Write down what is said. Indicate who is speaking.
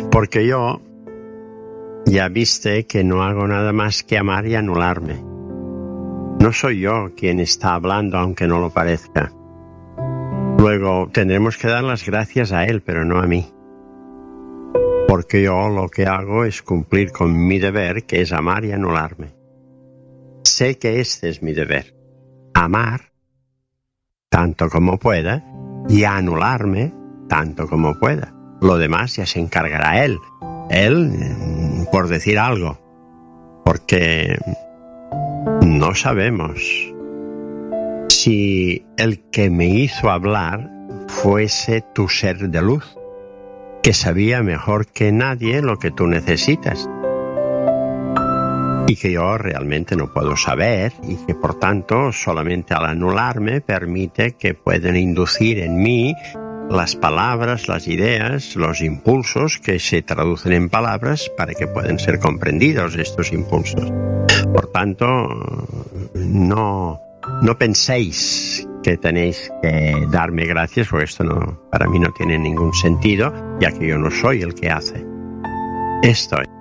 Speaker 1: Porque yo ya viste que no hago nada más que amar y anularme. No soy yo quien está hablando, aunque no lo parezca. Luego tendremos que dar las gracias a él, pero no a mí. Porque yo lo que hago es cumplir con mi deber, que es amar y anularme. Sé que este es mi deber. Amar tanto como pueda y anularme tanto como pueda. Lo demás ya se encargará él. Él, por decir algo. Porque no sabemos si el que me hizo hablar fuese tu ser de luz, que sabía mejor que nadie lo que tú necesitas. Y que yo realmente no puedo saber, y que por tanto solamente al anularme permite que puedan inducir en mí las palabras, las ideas, los impulsos que se traducen en palabras para que puedan ser comprendidos estos impulsos. Por tanto, no penséis que tenéis que darme gracias, porque esto para mí no tiene ningún sentido, ya que yo no soy el que hace. Estoy.